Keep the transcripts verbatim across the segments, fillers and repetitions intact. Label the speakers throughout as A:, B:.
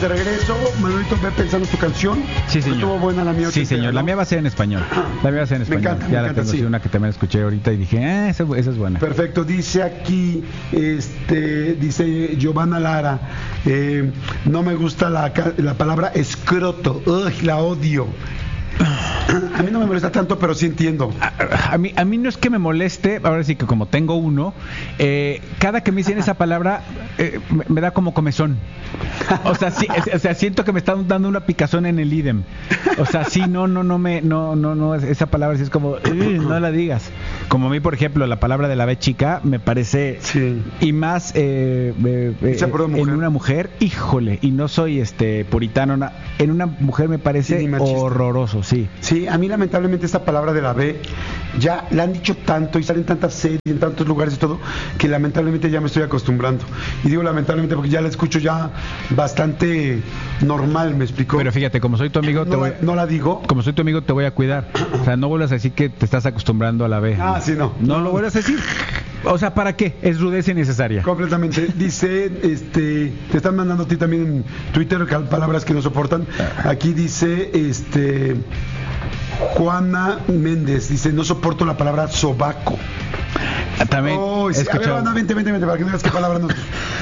A: de regreso. Manolito, ve pensando tu canción.
B: Sí, señor.
A: Estuvo buena la mía.
B: Sí, señor. ¿No? La mía va a ser en español. La mía va a ser en español.
A: Me encanta,
B: ya
A: me
B: la
A: encanta,
B: tengo,
A: sí.
B: sí, una que también escuché ahorita y dije, eh, esa, esa es buena.
A: Perfecto. Dice aquí, este, dice Giovanna Lara, eh, no me gusta la, la palabra escroto. Ugh, la odio. A mí no me molesta tanto, pero sí entiendo.
B: A, a, mí, a mí no es que me moleste, ahora sí que como tengo uno, eh, cada que me dicen esa palabra eh, me, me da como comezón. O sea, sí, o sea, siento que me están dando una picazón en el idem. O sea, sí, no, no, no me, no, no, no, esa palabra sí es como, no la digas. Como a mí, por ejemplo, la palabra de la B chica me parece, sí. Y más eh, eh, eh, en una mujer, híjole, y no soy este puritano, na, en una mujer me parece sí, horroroso, sí.
A: Sí, a mí lamentablemente esta palabra de la B ya la han dicho tanto y salen tantas series en tantos lugares y todo, que lamentablemente ya me estoy acostumbrando. Y digo lamentablemente porque ya la escucho ya bastante normal, me explicó.
B: Pero fíjate, como soy tu amigo,
A: no,
B: te voy,
A: la, no la digo.
B: Como soy tu amigo, te voy a cuidar. O sea, no vuelvas a decir que te estás acostumbrando a la B.
A: Ah, sí, no.
B: No lo vuelvas a decir. O sea, ¿para qué? Es rudeza innecesaria.
A: Completamente. Dice, este, te están mandando a ti también en Twitter palabras que no soportan. Aquí dice, este, Juana Méndez, dice, no soporto la palabra sobaco.
B: También
A: oh, sí. A ver, Ana, vente, vente, vente, para que no digas qué palabra nos...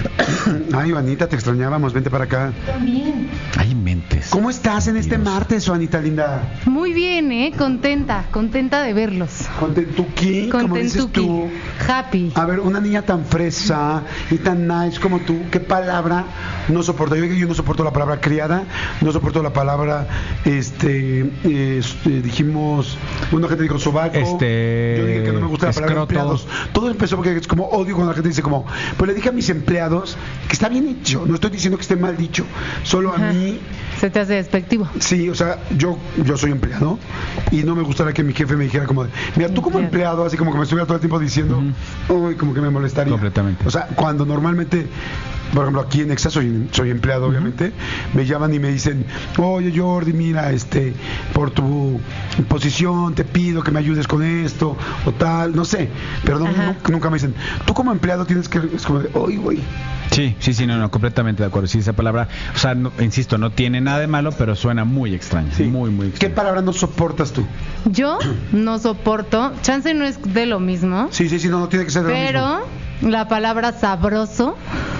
A: Ay, Juanita, te extrañábamos, vente para acá.
C: También.
B: Ay, mentes.
A: ¿Cómo estás en este martes, Juanita linda?
C: Muy bien, ¿eh? Contenta, contenta de verlos.
A: Contentuki, como dices tú.
C: Happy.
A: A ver, una niña tan fresa y tan nice como tú, ¿qué palabra no soporta? Yo, yo no soporto la palabra criada, no soporto la palabra, este, este dijimos, una gente dijo sobaco,
B: este,
A: yo dije que no me gusta la palabra
B: escroto.
A: Empleados. Todo empezó porque es como odio cuando la gente dice como, pues le dije a mis empleados que está bien dicho, no estoy diciendo que esté mal dicho, solo Ajá. a mí
C: se te hace despectivo.
A: Sí, o sea, yo yo soy empleado y no me gustaría que mi jefe me dijera como de, mira, tú como empleado, así como que me estuviera todo el tiempo diciendo, uy, uh-huh. como que me molestaría.
B: Completamente.
A: O sea, cuando normalmente, por ejemplo, aquí en Exa soy, soy empleado, uh-huh. obviamente, me llaman y me dicen, oye Jordi, mira, este, por tu posición te pido que me ayudes con esto o tal, no sé, pero no, nunca, nunca me dicen, tú como empleado tienes que, es como de, uy, güey.
B: Sí, sí, sí, no, no, completamente de acuerdo. Sí, esa palabra, o sea, no, insisto, no tiene nada de malo, pero suena muy extraña, sí. muy, muy extraña.
A: ¿Qué palabra no soportas tú?
C: Yo no soporto, chance no es de lo mismo.
A: Sí, sí, sí, no, no tiene que ser de
C: pero
A: lo mismo.
C: Pero la palabra sabroso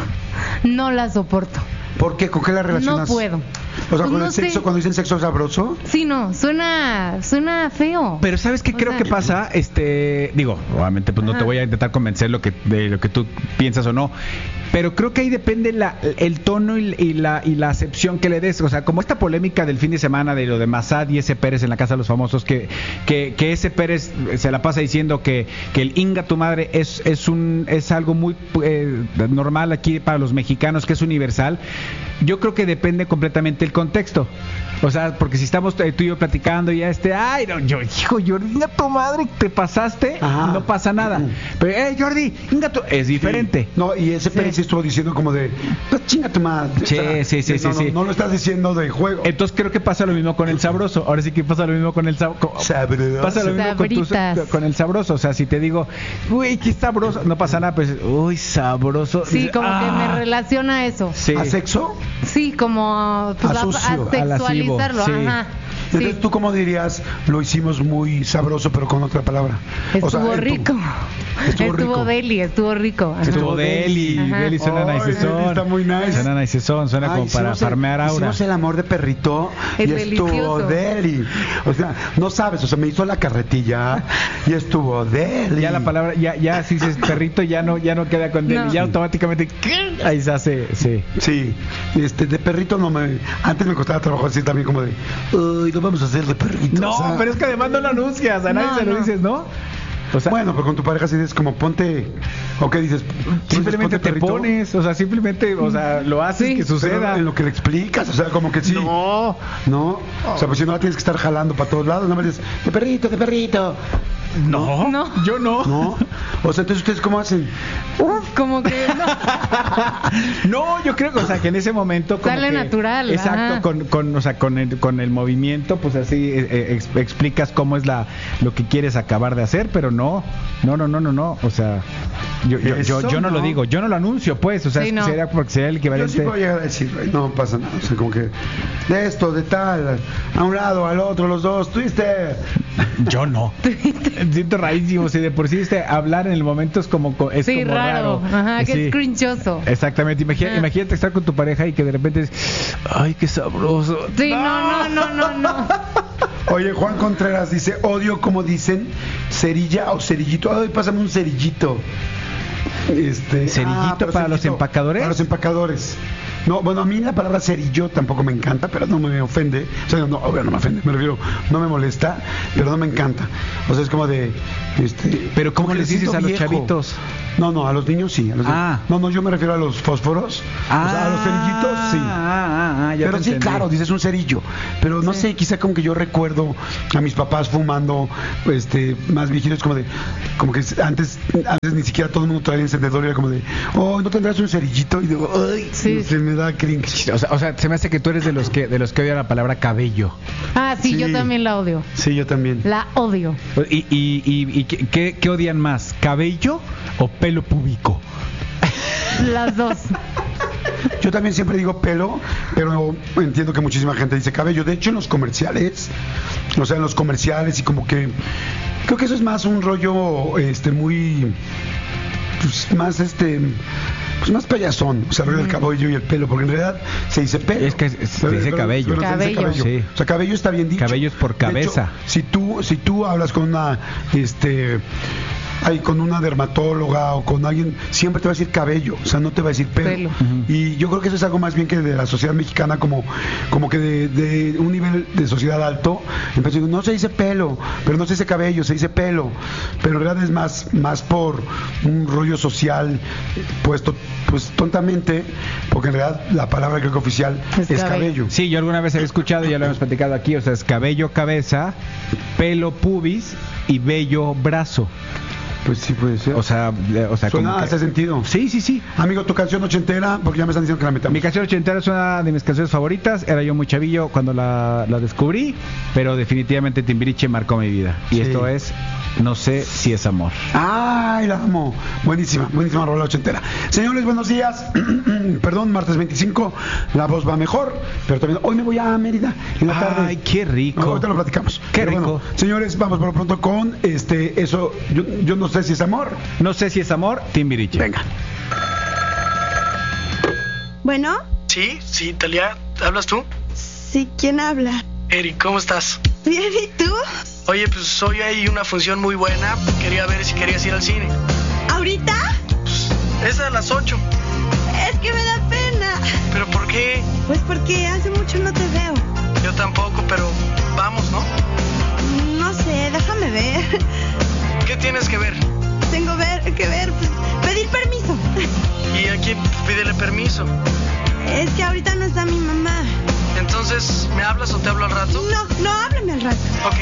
C: no la soporto.
A: ¿Por qué? ¿Con qué la relacionas?
C: No puedo.
A: O sea,
C: pues
A: con
C: no
A: el sexo,
C: sé.
A: Cuando dicen sexo sabroso.
C: Sí, no, suena suena feo.
B: Pero ¿sabes qué o creo sea, que pasa? Este, digo, obviamente pues no Ajá. te voy a intentar convencer lo que de lo que tú piensas o no, pero creo que ahí depende la, el tono y, y la y la acepción que le des. O sea, como esta polémica del fin de semana de lo de Massad y ese Pérez en la Casa de los Famosos, que que, que ese Pérez se la pasa diciendo que, que el Inga tu madre es es un es algo muy eh, normal aquí para los mexicanos, que es universal. Yo creo que depende completamente el contexto. O sea, porque si estamos tú y yo platicando y ya este, ay, no, yo, hijo, Jordi, inga tu madre, te pasaste, Ajá. no pasa nada. Pero, hey, Jordi, inga tu, es diferente.
A: Sí. No, y ese sí. Pérez estuvo diciendo como de, pues chinga tu madre.
B: Sí,
A: o sea,
B: sí, sí,
A: no,
B: sí,
A: no,
B: sí.
A: No, no lo estás diciendo de juego.
B: Entonces creo que pasa lo mismo con el sabroso. Ahora sí que pasa lo mismo con el sabroso. Pasa lo mismo con, tu, con el sabroso. O sea, si te digo, uy, qué sabroso, no pasa nada, pues, uy, sabroso.
C: Sí, como ah. que me relaciona a eso.
B: Sí.
A: ¿A sexo?
C: Sí, como pues, a, a sexualizarlo.
B: Sí.
C: Ajá.
A: Entonces,
C: sí.
A: ¿tú cómo dirías? Lo hicimos muy sabroso, pero con otra palabra.
C: Estuvo
A: o sea,
C: rico.
A: Estuvo,
C: estuvo
A: rico.
C: deli, estuvo rico. Ajá.
B: Estuvo deli.
C: Ajá.
B: Deli suena
A: oh,
B: nice son.
A: Está muy nice.
B: Suena nice son, suena
A: Ay,
B: como para farmear aura.
A: Hicimos el amor de perrito
C: es
A: y
C: delicioso.
A: estuvo deli. O sea, no sabes, o sea, me hizo la carretilla y estuvo deli.
B: Ya la palabra, ya, ya si dices perrito, ya no, ya no queda con deli. No. Ya automáticamente, ¿qué? Ahí se hace, sí.
A: Sí, este, de perrito no me... Antes me costaba trabajo así también como de, uy, lo vamos a hacer de perrito.
B: No, o sea, pero es que además no lo anuncias, a nadie no, se lo no. dices, ¿no?
A: O sea, bueno, pero con tu pareja si dices como ponte, o qué dices,
B: simplemente
A: ponte
B: te pones, o sea, simplemente, o sea, lo haces sí, que suceda.
A: En lo que le explicas, o sea, como que sí.
B: No,
A: no, o sea, pues si no la tienes que estar jalando para todos lados, no me dices, de perrito, de perrito.
B: No,
C: No.
B: yo no.
A: ¿No? O sea, entonces, ¿ustedes cómo hacen?
C: Como que no.
B: No, yo creo que, o sea, que en ese momento como
C: Sale
B: que-
C: natural,
B: Exacto,
C: ajá.
B: con, con, o sea, con el, con el movimiento, pues así eh, eh, ex- explicas cómo es la lo que quieres acabar de hacer, pero no, no, no, no, no, no, o sea, yo, yo, yo,
A: Eso
B: yo no, lo
A: no.
B: digo, yo no lo anuncio, pues, o sea,
C: Sí, no.
B: sería porque sería el
A: Yo sí
B: equivalente.
A: puedo llegar a decir, "Ay, no pasa nada". O sea, como que de esto, de tal, a un lado, al otro, los dos, Twister.
B: Yo no. Siento rarísimo, si de por sí este, hablar en el momento es como co- es
C: Sí,
B: como
C: raro. Ajá, que
B: Sí.
C: es crinchoso.
B: Exactamente, imagina-
C: Ah.
B: imagínate estar con tu pareja y que de repente es, ay, qué sabroso.
C: Sí, no, no, no, no, no.
A: Oye, Juan Contreras dice, odio como dicen, cerilla o cerillito. Ay, pásame un cerillito. Este,
B: ¿Cerillito
A: pero
B: para los empacadores?
A: Para los empacadores. No, bueno, a mí la palabra cerillo tampoco me encanta, pero no me ofende. O sea, no, obvio, no me ofende, me refiero, no me molesta, pero no me encanta. O sea, es como de, este...
B: Pero ¿cómo
A: como que
B: les dices
A: siento
B: a los
A: viejo.
B: chavitos?
A: No, no, a los niños sí. A los
B: Ah.
A: No, no, yo me refiero a los fósforos. O sea, a los cerillitos sí.
B: Ah, ah, ah, ya
A: Pero
B: te
A: sí,
B: entendí.
A: claro, dices un cerillo. Pero no
C: Sí.
A: sé, quizá como que yo recuerdo a mis papás fumando, este, más viejitos, como de, como que antes, antes ni siquiera todo el mundo traía encendedor y era como de, oh, ¿no tendrás un cerillito? Y digo, ay,
C: Sí.
A: se me da cringe.
B: O sea, o sea, se me hace que tú eres de los que de los que odian la palabra cabello.
C: Ah, sí,
A: Sí.
C: yo también la odio.
A: Sí, yo también.
C: La odio.
B: ¿Y, y, y, y qué- qué, qué odian más? ¿Cabello o pelo púbico?
C: Las dos.
A: Yo también siempre digo pelo, pero entiendo que muchísima gente dice cabello. De hecho, en los comerciales, o sea, en los comerciales y como que creo que eso es más un rollo, este, muy, pues, más este, pues más payasón, o sea, el rollo del cabello y el pelo, porque en realidad se dice pelo.
B: Es que se dice cabello.
A: pero se dice
C: Cabello.
B: Sí.
A: O sea, cabello está bien dicho.
B: Cabello es por
A: De hecho,
B: cabeza.
A: si tú, si tú hablas con una, este, ay, con una dermatóloga o con alguien, siempre te va a decir cabello, o sea, no te va a decir pelo.
C: Pelo.
B: Ujú.
A: Y yo creo que eso es algo más bien que de la sociedad mexicana, como, como que de, de un nivel de sociedad alto. Entonces, no se dice pelo, pero no se dice cabello, se dice pelo. Pero en realidad es más, más por un rollo social eh, puesto pues tontamente, porque en realidad la palabra creo que oficial
C: Es
A: es,
C: cabello.
A: cabello.
B: Sí, yo alguna vez he escuchado y ya lo hemos platicado aquí, o sea, es cabello, cabeza, pelo, pubis y vello, brazo.
A: Pues sí puede ser.
B: O sea, le- o sea,
A: Suena,
B: como que-
A: hace sentido.
B: Sí, sí, sí.
A: Amigo, tu canción ochentera, porque ya me están diciendo que la metamos.
B: Mi canción ochentera es una de mis canciones favoritas. Era yo muy chavillo cuando la, la descubrí, pero definitivamente Timbiriche marcó mi vida. Y
A: Sí.
B: esto es No sé si es amor.
A: Ay, la amo. Buenísima, buenísima rola ochentera. Señores, buenos días. Perdón, martes veinticinco, la voz va mejor, pero también hoy me voy a Mérida en la tarde.
B: Ay, qué rico.
A: No, ahorita lo platicamos.
B: Qué
A: Pero
B: rico.
A: bueno, señores, vamos por lo pronto con este, eso, yo, yo no sé si es amor.
B: No sé si es amor, Timbiriche.
A: Venga.
D: Bueno,
E: Sí, sí, Talia, ¿hablas tú?
D: sí, ¿quién habla?
E: Eric, ¿cómo estás?
D: Bien, ¿y tú?
E: Oye, pues hoy hay una función muy buena. Quería ver si querías ir al cine.
D: ¿Ahorita?
E: Es a las ocho.
D: Es que me da pena.
E: ¿Pero por qué?
D: Pues porque hace mucho no te veo.
E: Yo tampoco, pero vamos, ¿no?
D: No sé, déjame ver.
E: ¿Qué tienes que ver?
D: Tengo ver, que ver, pues, pedir permiso.
E: ¿Y a quién pídele permiso?
D: Es que ahorita no está mi mamá.
E: Entonces, ¿me hablas o te hablo al rato?
D: No, no, háblame al rato.
E: Ok.